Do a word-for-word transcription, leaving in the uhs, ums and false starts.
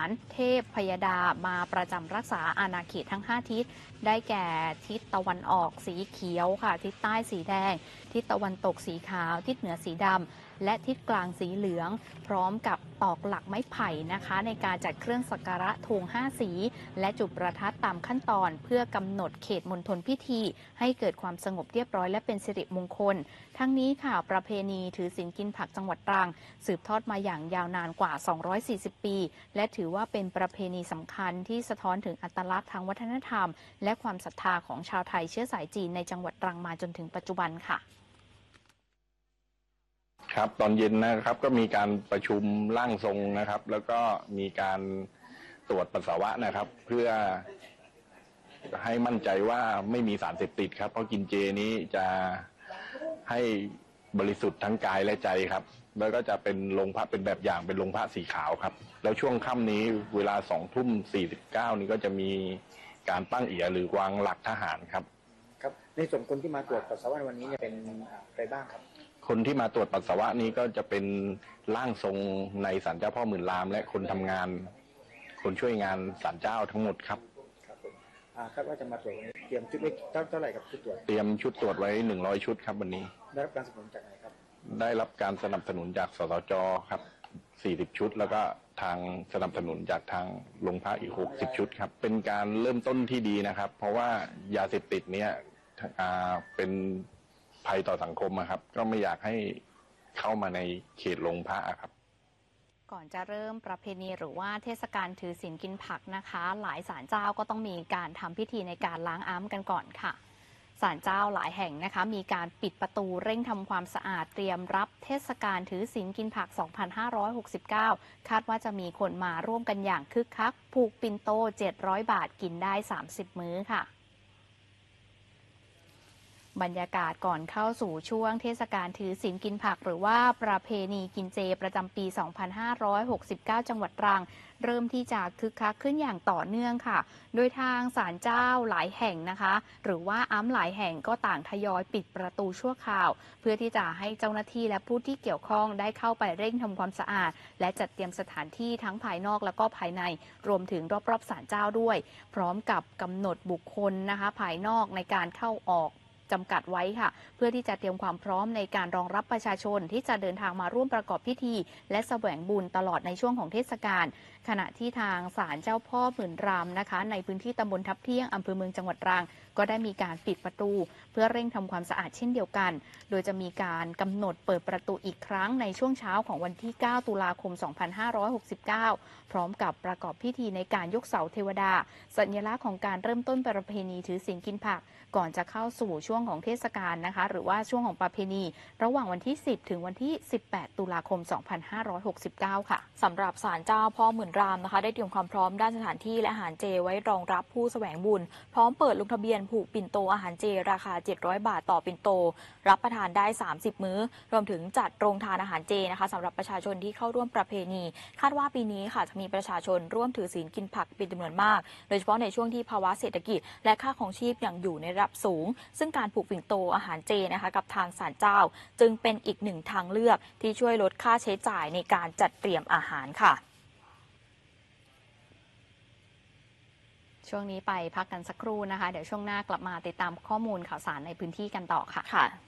ารเทพพยดามาประจำรักษาอาณาเขตทั้งห้าทิศได้แก่ทิศตะวันออกสีเขียวค่ะทิศใต้สีแดงทิศตะวันตกสีขาวทิศเหนือสีดำและทิศกลางสีเหลืองพร้อมกับตอกหลักไม้ไผ่นะคะในการจัดเครื่องสักการะธงห้าสีและจุดประทัดตามขั้นตอนเพื่อกำหนดเขตมณฑลพิธีให้เกิดความสงบเรียบร้อยและเป็นสิริมงคลทั้งนี้ค่ะประเพณีถือศีลกินผักจังหวัดตรังสืบทอดมาอย่างยาวนานกว่าสองร้อยสี่สิบปีและถือว่าเป็นประเพณีสำคัญที่สะท้อนถึงอัตลักษณ์ทางวัฒนธรรมและความศรัทธาของชาวไทยเชื้อสายจีนในจังหวัดตรังมาจนถึงปัจจุบันค่ะครับตอนเย็นนะครับก็มีการประชุมร่างทรงนะครับแล้วก็มีการตรวจปัสสาวะนะครับเพื่อให้มั่นใจว่าไม่มีสารเสพติดครับเพราะกินเจนี้จะให้บริสุทธิ์ทั้งกายและใจครับแล้วก็จะเป็นลงพระเป็นแบบอย่างเป็นลงพระสีขาวครับแล้วช่วงค่ำนี้เวลาสองทุ่มสี่สิบเก้านี้ก็จะมีการตั้งเอี่ยหรือวางหลักทหารครับครับในส่วนคนที่มาตรวจปัสสาวะวันนี้เนี่ยเป็นใครบ้างครับคนที่มาตรวจปัสสาวะนี้ก็จะเป็นร่างทรงในศาลเจ้าพ่อหมื่นรามและคนทำงานคนช่วยงานศาลเจ้าทั้งหมดครับครับผมคาดว่าจะมาตรวจวันนี้เตรียมชุดไว้เท่าไหร่ครับชุดตรวจเตรียมชุดตรวจไว้หนึ่งร้อยชุดครับวันนี้ได้รับการสนับสนุนจากไหนครับได้รับการสนับสนุนจากสสจครับสี่สิบชุดแล้วก็ทางสนับสนุนจากทางโรงพักอีกหกสิบชุดครับเป็นการเริ่มต้นที่ดีนะครับเพราะว่ายาเสพติดเนี้ยเป็นภัยต่อสังคมครับก็ไม่อยากให้เข้ามาในเขตโรงพักครับก่อนจะเริ่มประเพณีหรือว่าเทศกาลถือศีลกินผักนะคะหลายศาลเจ้าก็ต้องมีการทำพิธีในการล้างอ้ำกันก่อนค่ะศาลเจ้าหลายแห่งนะคะมีการปิดประตูเร่งทำความสะอาดเตรียมรับเทศกาลถือศีลกินผัก สองพันห้าร้อยหกสิบเก้า คาดว่าจะมีคนมาร่วมกันอย่างคึกคักผูกปิ่นโตเจ็ดร้อยบาทกินได้สามสิบมื้อค่ะบรรยากาศก่อนเข้าสู่ช่วงเทศกาลถือศีลกินผักหรือว่าประเพณีกินเจประจำปี สองพันห้าร้อยหกสิบเก้า จังหวัดตรังเริ่มที่จะคึกคักขึ้นอย่างต่อเนื่องค่ะโดยทางศาลเจ้าหลายแห่งนะคะหรือว่าอ้ำหลายแห่งก็ต่างทยอยปิดประตูชั่วคราวเพื่อที่จะให้เจ้าหน้าที่และผู้ที่เกี่ยวข้องได้เข้าไปเร่งทำความสะอาดและจัดเตรียมสถานที่ทั้งภายนอกแล้วก็ภายในรวมถึงรอบๆศาลเจ้าด้วยพร้อมกับกำหนดบุคคลนะคะภายนอกในการเข้าออกจำกัดไว้ค่ะเพื่อที่จะเตรียมความพร้อมในการรองรับประชาชนที่จะเดินทางมาร่วมประกอบพิธีและแสวงบุญตลอดในช่วงของเทศกาลขณะที่ทางศาลเจ้าพ่อหมื่นรามนะคะในพื้นที่ตำบลทับเที่ยงอำเภอเมืองจังหวัดตรังก็ได้มีการปิดประตูเพื่อเร่งทำความสะอาดเช่นเดียวกันโดยจะมีการกำหนดเปิดประตูอีกครั้งในช่วงเช้าของวันที่เก้าตุลาคมสองพันห้าร้อยหกสิบเก้าพร้อมกับประกอบพิธีในการยกเสาเทวดาสัญลักษณ์ของการเริ่มต้นประเพณีถือศีลกินผักก่อนจะเข้าสู่ช่วงของเทศกาลนะคะหรือว่าช่วงของประเพณีระหว่างวันที่สิบถึงวันที่สิบแปดตุลาคมสองพันห้าร้อยหกสิบเก้าค่ะสำหรับศาลเจ้าพ่อหมื่นรามนะคะได้เตรียมความพร้อมด้านสถานที่และอาหารเจไว้รองรับผู้แสวงบุญพร้อมเปิดลงทะเบียนผูกปิ่นโตอาหารเจราคาเจ็ดร้อยบาทต่อปิ่นโตรับประทานได้สามสิบมื้อรวมถึงจัดโรงทานอาหารเจนะคะสำหรับประชาชนที่เข้าร่วมประเพณีคาดว่าปีนี้ค่ะจะมีประชาชนร่วมถือศีลกินผักเป็นจำนวนมากโดยเฉพาะในช่วงที่ภาวะเศรษฐกิจและค่าครองชีพยังอยู่ในระดับสูงซึ่งการผูกปิ่นโตอาหารเจนะคะกับทางศาลเจ้าจึงเป็นอีกหนึ่งทางเลือกที่ช่วยลดค่าใช้จ่ายในการจัดเตรียมอาหารค่ะช่วงนี้ไปพักกันสักครู่นะคะเดี๋ยวช่วงหน้ากลับมาติดตามข้อมูลข่าวสารในพื้นที่กันต่อค่ะค่ะ